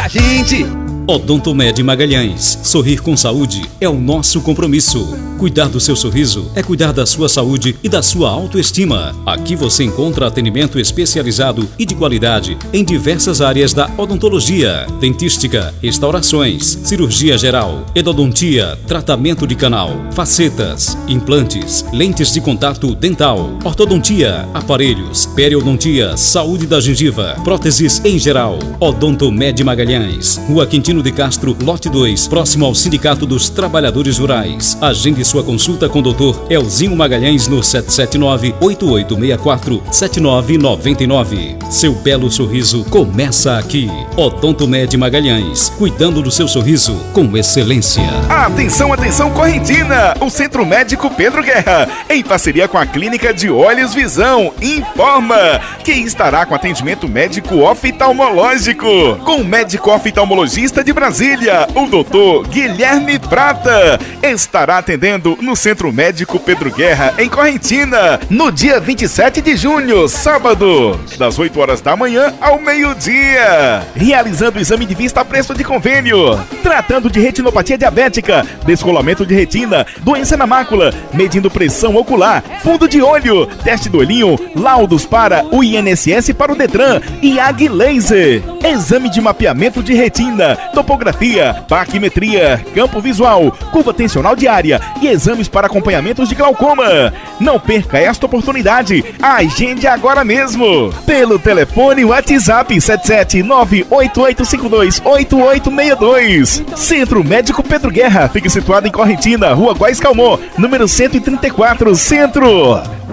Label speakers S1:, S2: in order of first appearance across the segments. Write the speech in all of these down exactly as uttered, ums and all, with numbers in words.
S1: a gente!
S2: Odontomed Magalhães. Sorrir com saúde é o nosso compromisso. Cuidar do seu sorriso é cuidar da sua saúde e da sua autoestima. Aqui você encontra atendimento especializado e de qualidade em diversas áreas da odontologia, dentística, restaurações, cirurgia geral, endodontia, tratamento de canal, facetas, implantes, lentes de contato dental, ortodontia, aparelhos, periodontia, saúde da gengiva, próteses em geral. Odontomed Magalhães, Rua Quintino de Castro, lote dois, próximo ao Sindicato dos Trabalhadores Rurais. Agende sua consulta com o doutor Elzinho Magalhães no sete sete nove, oito oito seis quatro, sete nove nove nove. Seu belo sorriso começa aqui. Odontomed Magalhães, cuidando do seu sorriso com excelência.
S1: Atenção, atenção Correntina! O Centro Médico Pedro Guerra, em parceria com a Clínica de Olhos Visão, informa que estará com atendimento médico oftalmológico com o médico oftalmologista de Brasília, o doutor Guilherme Prata. Estará atendendo no Centro Médico Pedro Guerra, em Correntina, no dia vinte e sete de junho, sábado, das oito horas da manhã ao meio-dia. Realizando o exame de vista a preço de convênio, tratando de retinopatia diabética, descolamento de retina, doença na mácula, medindo pressão ocular, fundo de olho, teste do olhinho, laudos para o I N S S para o Detran e A G Laser, exame de mapeamento de retina, topografia, baquimetria, campo visual, curva tensional diária e exames para acompanhamentos de glaucoma. Não perca esta oportunidade. Agende agora mesmo pelo telefone WhatsApp sete sete nove, oito oito cinco dois, oito oito seis dois. Centro Médico Pedro Guerra, fica situado em Correntina, Rua Góes Calmon, número cento e trinta e quatro, Centro.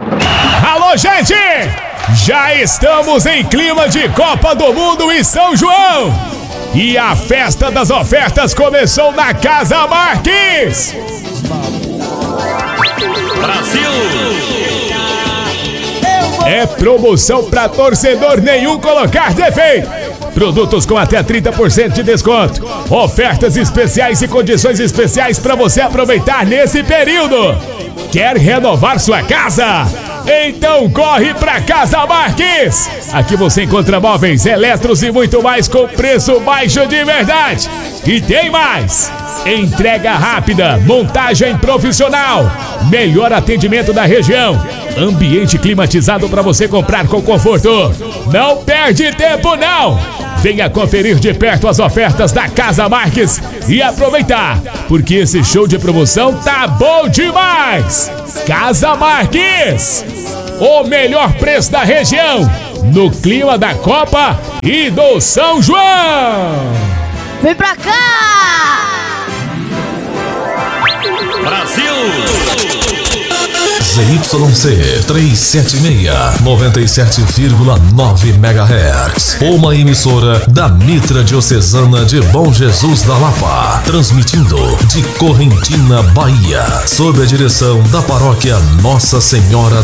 S3: Alô, gente! Já estamos em clima de Copa do Mundo em São João! E a festa das ofertas começou na Casa Marques!
S4: Brasil!
S3: É promoção para torcedor nenhum colocar defeito. Produtos com até trinta por cento de desconto. Ofertas especiais e condições especiais para você aproveitar nesse período. Quer renovar sua casa? Então corre pra Casa Marques! Aqui você encontra móveis, eletros e muito mais com preço baixo de verdade. E tem mais! Entrega rápida, montagem profissional, melhor atendimento da região, ambiente climatizado para você comprar com conforto. Não perde tempo não! Venha conferir de perto as ofertas da Casa Marques e aproveitar, porque esse show de promoção tá bom demais! Casa Marques, o melhor preço da região, no clima da Copa e do São João!
S5: Vem pra cá!
S4: Brasil!
S6: Z Y C trezentos e setenta e seis, noventa e sete vírgula nove megahertz. Uma emissora da Mitra Diocesana de Bom Jesus da Lapa, transmitindo de Correntina, Bahia, sob a direção da paróquia Nossa Senhora